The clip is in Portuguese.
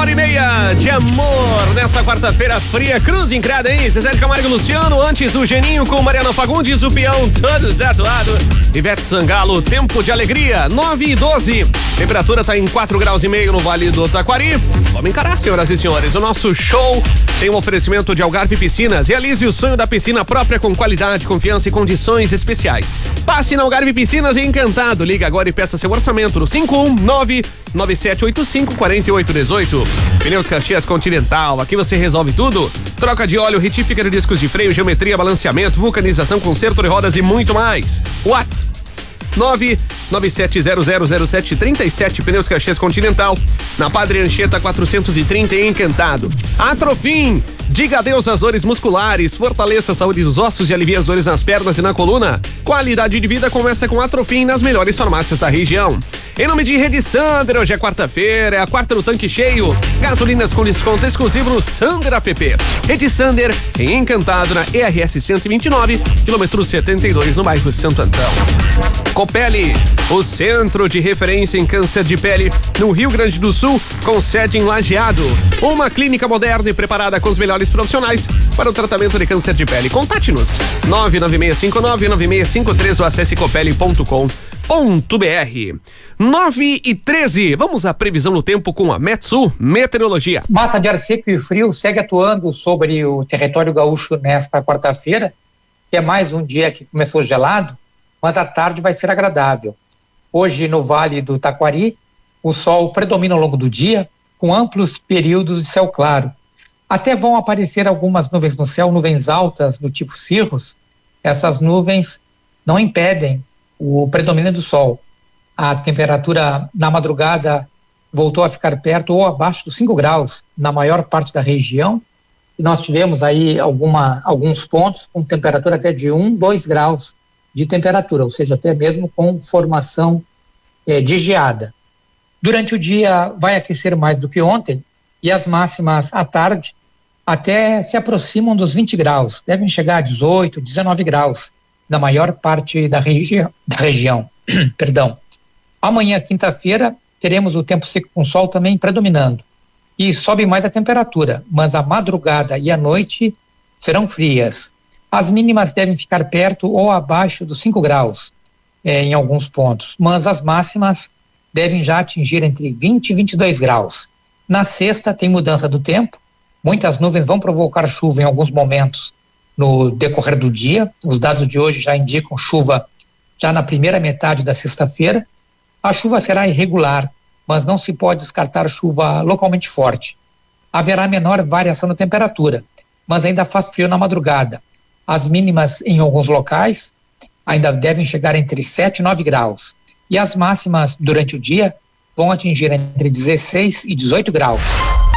1h30 de amor nessa quarta-feira fria. Cruz encrada, hein? César Camargo e Luciano. Antes o Geninho com Mariana Fagundes, o peão todo tatuado. Ivete Sangalo, tempo de alegria. 9:12. Temperatura tá em 4,5 graus no Vale do Taquari. Vamos encarar, senhoras e senhores. O nosso show tem um oferecimento de Algarve Piscinas. Realize o sonho da piscina própria com qualidade, confiança e condições especiais. Passe na Algarve Piscinas e Encantado. Liga agora e peça seu orçamento no 51997854818. Pneus Caxias Continental, aqui você resolve tudo. Troca de óleo, retífica de discos de freio, geometria, balanceamento, vulcanização, conserto de rodas e muito mais. WhatsApp 997000737. Pneus Caxias Continental, na Padre Anchieta 430 em Encantado. Atrofim, diga adeus às dores musculares, fortaleça a saúde dos ossos e alivie as dores nas pernas e na coluna. Qualidade de vida começa com Atrofim nas melhores farmácias da região. Em nome de Rede Sander, hoje é quarta-feira, é a quarta do tanque cheio. Gasolinas com desconto exclusivo no Sander app. Rede Sander, em Encantado, na ERS 129, quilômetro 72, no bairro Santo Antão. Copeli, o centro de referência em câncer de pele no Rio Grande do Sul, com sede em Lajeado. Uma clínica moderna e preparada com os melhores profissionais para o tratamento de câncer de pele. Contate-nos 996599653 ou acesse copeli.com.br. 9:13. Vamos à previsão do tempo com a Metsu Meteorologia. Massa de ar seco e frio segue atuando sobre o território gaúcho nesta quarta-feira, que é mais um dia que começou gelado, mas a tarde vai ser agradável. Hoje, no Vale do Taquari, o sol predomina ao longo do dia, com amplos períodos de céu claro. Até vão aparecer algumas nuvens no céu, nuvens altas do tipo cirrus. Essas nuvens não impedem o predomínio do sol. A temperatura na madrugada voltou a ficar perto ou abaixo dos 5 graus na maior parte da região. E nós tivemos aí alguns pontos com temperatura até de 2 graus de temperatura, ou seja, até mesmo com formação de geada. Durante o dia vai aquecer mais do que ontem e as máximas à tarde até se aproximam dos 20 graus, devem chegar a 18, 19 graus na maior parte da região. Perdão. Amanhã, quinta-feira, teremos o tempo seco com sol também predominando e sobe mais a temperatura, mas a madrugada e a noite serão frias. As mínimas devem ficar perto ou abaixo dos 5 graus em alguns pontos, mas as máximas devem já atingir entre 20 e 22 graus. Na sexta tem mudança do tempo, muitas nuvens vão provocar chuva em alguns momentos no decorrer do dia. Os dados de hoje já indicam chuva já na primeira metade da sexta-feira. A chuva será irregular, mas não se pode descartar chuva localmente forte. Haverá menor variação na temperatura, mas ainda faz frio na madrugada. As mínimas em alguns locais ainda devem chegar entre 7 e 9 graus. E as máximas durante o dia vão atingir entre 16 e 18 graus.